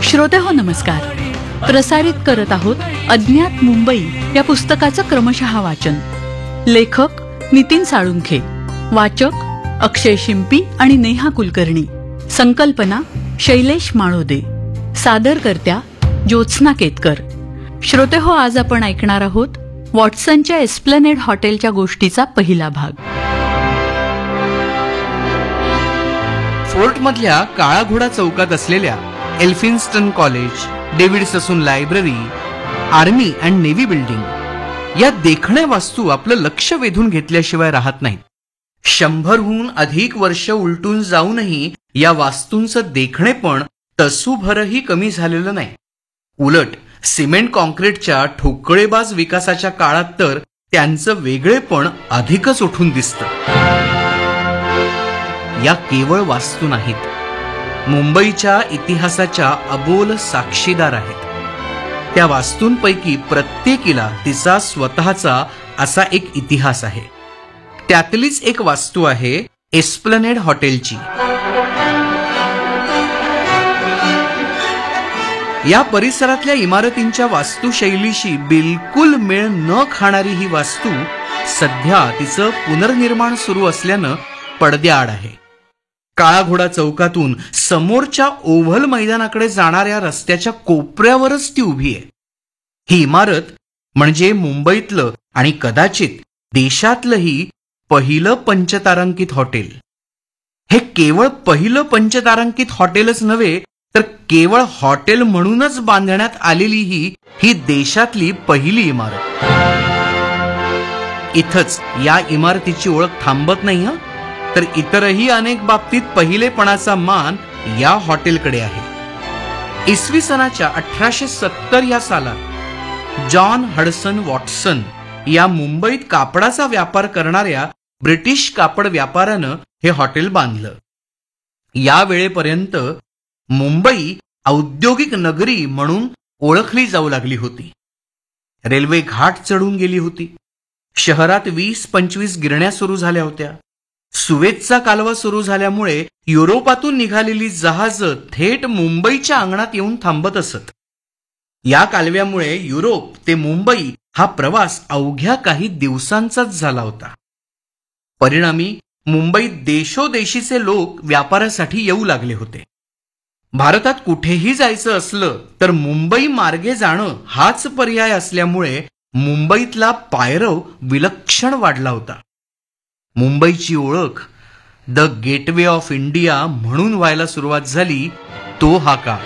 श्रोतेहो नमस्कार. प्रसारित करत आहोत अज्ञात मुंबई या पुस्तकाचं क्रमशः वाचन. लेखक नितीन साळुंखे, वाचक अक्षय शिंपी आणि नेहा कुलकर्णी. संकल्पना शैलेश माळोदे. सादरकर्त्या ज्योत्स्ना केतकर. श्रोतेहो, आज आपण ऐकणार आहोत वॉटसनच्या एस्प्लनेड हॉटेलच्या गोष्टीचा पहिला भाग. फोर्टमधल्या काळा घोडा चौकात असलेल्या Elphinstone college, David Sassoon library, army and navy building या देखण्या वास्तू आपलं लक्ष वेधून घेतल्याशिवाय राहत नाहीत. 100हून अधिक वर्ष उलटून जाऊनही या वास्तूंचं देखणेपण तसूभरही कमी झालेलं नाही. उलट सिमेंट कॉन्क्रीटच्या ठोकळेबाज विकासाच्या काळात तर त्यांचं वेगळेपण अधिकच उठून दिसतं. या केवळ वास्तू नाहीत, मुंबईच्या इतिहासाच्या अबोल साक्षीदार आहेत. त्या वास्तूंपैकी प्रत्येकीला तिचा स्वतःचा असा एक इतिहास आहे. त्यातलीच एक वास्तू आहे एस्प्लनेड हॉटेलची. या परिसरातल्या इमारतींच्या वास्तुशैलीशी बिलकुल मेळ न खाणारी ही वास्तू सध्या तिचं पुनर्निर्माण सुरू असल्यानं पडद्याआड आहे. काळा घोडा चौकातून समोरच्या ओव्हल मैदानाकडे जाणाऱ्या रस्त्याच्या कोपऱ्यावरच ती उभी आहे. ही इमारत म्हणजे मुंबईतलं आणि कदाचित देशातलंही पहिलं पंचतारांकित हॉटेल. हे केवळ पहिलं पंचतारांकित हॉटेलच नव्हे, तर केवळ हॉटेल म्हणूनच बांधण्यात आलेली ही देशातली पहिली इमारत. इथंच या इमारतीची ओळख थांबत नाही हं, तर इतरही अनेक बाबतीत पहिलेपणाचा मान या हॉटेलकडे आहे. इसवी सनाच्या 1870 या सालात जॉन हडसन वॉटसन या मुंबईत कापडाचा व्यापार करणाऱ्या ब्रिटिश कापड व्यापाऱ्यानं हे हॉटेल बांधलं. या वेळेपर्यंत मुंबई औद्योगिक नगरी म्हणून ओळखली जाऊ लागली होती. रेल्वे घाट चढून गेली होती. शहरात 20-25 गिरण्या सुरू झाल्या होत्या. सुवेझचा कालवा सुरू झाल्यामुळे युरोपातून निघालेली जहाजं थेट मुंबईच्या अंगणात येऊन थांबत असत. या कालव्यामुळे युरोप ते मुंबई हा प्रवास अवघ्या काही दिवसांचाच झाला होता. परिणामी मुंबईत देशोदेशीचे लोक व्यापारासाठी येऊ लागले होते. भारतात कुठेही जायचं असलं तर मुंबई मार्गे जाणं हाच पर्याय असल्यामुळे मुंबईतला पायरव विलक्षण वाढला होता. मुंबईची ओळख द गेटवे ऑफ इंडिया म्हणून व्हायला सुरुवात झाली तो हा काळ.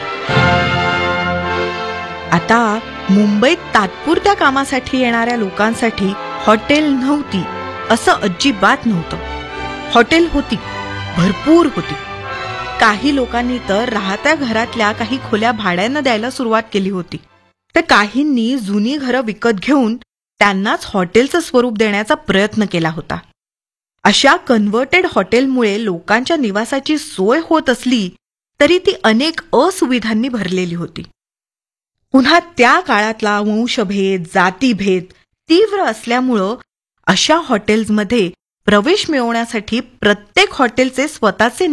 आता मुंबईत तात्पुरत्या कामासाठी येणाऱ्या लोकांसाठी हॉटेल नव्हती असं अजिबात नव्हतं. हॉटेल होती, भरपूर होती. काही लोकांनी तर राहत्या घरातल्या काही खोल्या भाड्यानं द्यायला सुरुवात केली होती. तर काहींनी जुनी घरं विकत घेऊन त्यांनाच हॉटेलचं स्वरूप देण्याचा प्रयत्न केला होता. अशा कन्व्हर्टेड हॉटेलमुळे लोकांच्या निवासाची सोय होत असली तरी ती अनेक असुविधांनी भरलेली होती. पुन्हा त्या काळातला वंशभेद, जातीभेद तीव्र असल्यामुळं अशा हॉटेल्समध्ये प्रवेश मिळवण्यासाठी प्रत्येक हॉटेलचे स्वतःचे